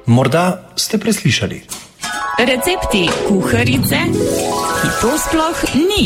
Morda ste preslišali. Recepti kuharice, ki to sploh ni.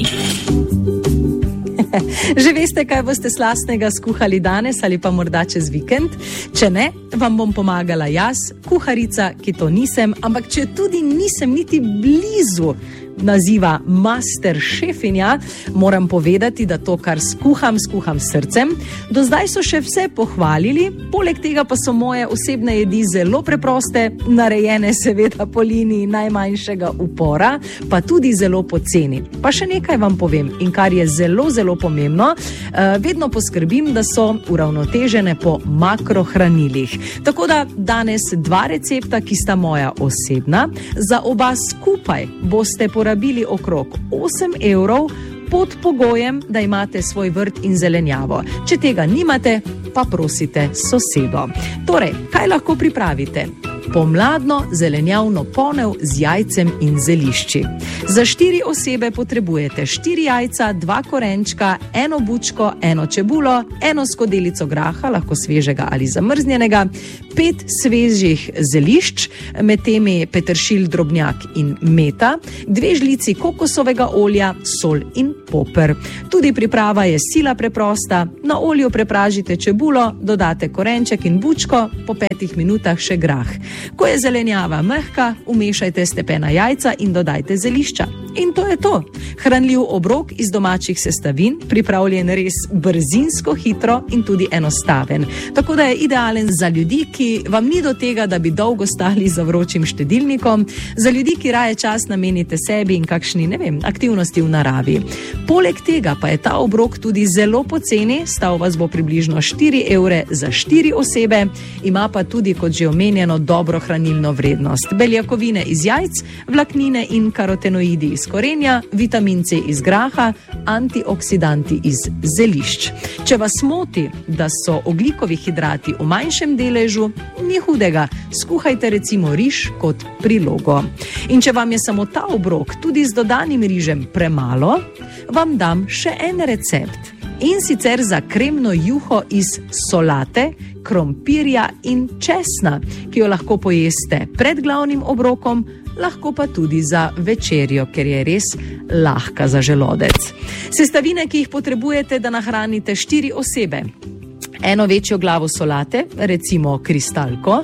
Že veste, kaj boste slastnega skuhali danes ali pa morda čez vikend? Če ne, vam bom pomagala jaz, kuharica, ki to nisem, ampak če tudi nisem niti blizu naziva master šefinja, moram povedati, da to, kar skuham s srcem. Do zdaj so še vse pohvalili, poleg tega pa so moje osebne jedi zelo preproste, narejene seveda po liniji najmanjšega upora, pa tudi zelo poceni. Pa še nekaj vam povem, in kar je zelo, zelo pomembno, vedno poskrbim, da so uravnotežene po makrohranilih. Tako da danes 2 recepta, ki sta moja osebna, za oba skupaj boste porabili okrog 8 evrov, pod pogojem, da imate svoj vrt in zelenjavo. Če tega nimate, pa prosite sosedo. Torej, kaj lahko pripravite? Pomladno zelenjavno ponev z jajcem in zelišči. Za 4 osebe potrebujete 4 jajca, 2 korenčka, 1 bučko, 1 čebulo, 1 skodelico graha, lahko svežega ali zamrznjenega, 5 svežih zelišč, med temi peteršilj, drobnjak in meta, 2 žlici kokosovega olja, sol in poper. Tudi priprava je sila preprosta. Na olju prepražite čebulo, dodate korenček in bučko, po 5 minutah še grah. Ko je zelenjava mehka, umešajte stepena jajca in dodajte zelišča. In to je to. Hranljiv obrok iz domačih sestavin, pripravljen res brzinsko, hitro in tudi enostaven. Tako da je idealen za ljudi, ki vam ni do tega, da bi dolgo stali za vročim štedilnikom, za ljudi, ki raje čas namenite sebi in kakšni, aktivnosti v naravi. Poleg tega pa je ta obrok tudi zelo poceni, stal vas bo približno 4 evre za 4 osebe, ima pa tudi, kot že omenjeno, dobro hranilno vrednost. Beljakovine iz jajc, vlaknine in karotenoidi iz korenja, vitamin C iz graha, antioksidanti iz zelišč. Če vas moti, da so ogljikovi hidrati v manjšem deležu, ni hudega, skuhajte recimo riž kot prilogo. In če vam je samo ta obrok tudi z dodanim rižem premalo, vam dam še en recept. In sicer za kremno juho iz solate, krompirja in česna, ki jo lahko pojeste pred glavnim obrokom, lahko pa tudi za večerjo, ker je res lahka za želodec. Sestavine, ki jih potrebujete, da nahranite 4 osebe. 1 večjo glavo solate, recimo kristalko,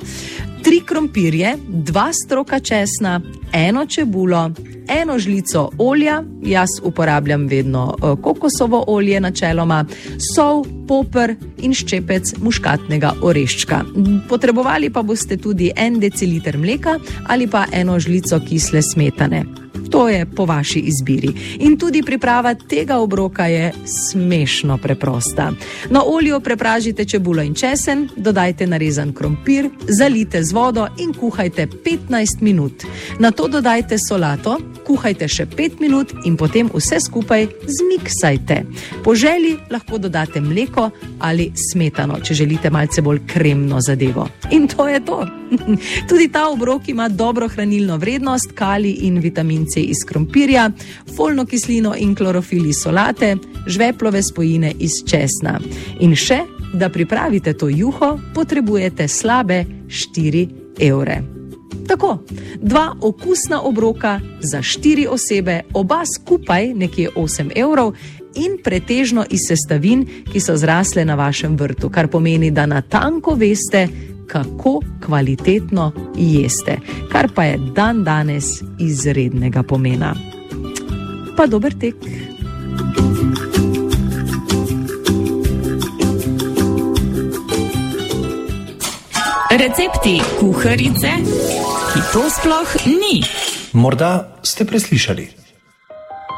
3 krompirje, 2 stroka česna, 1 čebulo, 1 žlico olja, jaz uporabljam vedno kokosovo olje načeloma, sol, poper in ščepec muškatnega oreščka. Potrebovali pa boste tudi 1 deciliter mleka ali pa 1 žlico kisle smetane. To je po vaši izbiri. In tudi priprava tega obroka je smešno preprosta. Na olju prepražite čebulo in česen, dodajte narezan krompir, zalijte z vodo in kuhajte 15 minut. Nato dodajte solato, kuhajte še 5 minut in potem vse skupaj zmiksajte. Po želji lahko dodate mleko ali smetano, če želite malce bolj kremno zadevo. In to je to. Tudi ta obrok ima dobro hranilno vrednost, kalij in vitamin C iz krompirja, folno kislino in klorofil iz solate, žveplove spojine iz česna. In še, da pripravite to juho, potrebujete slabe 4 evre. Tako, 2 okusna obroka za 4 osebe, oba skupaj nekje 8 evrov in pretežno iz sestavin, ki so zrasle na vašem vrtu, kar pomeni, da natanko veste, kako kvalitetno jeste, kar pa je danes izrednega pomena. Pa dober tek! Recepti kuharice, ki to sploh ni. Morda ste preslišali.